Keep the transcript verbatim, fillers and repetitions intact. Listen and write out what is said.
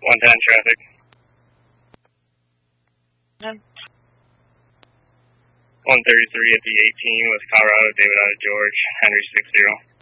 one ten traffic. Yeah. one thirty-three at the eighteen, West Colorado, David out of George, Henry six zero.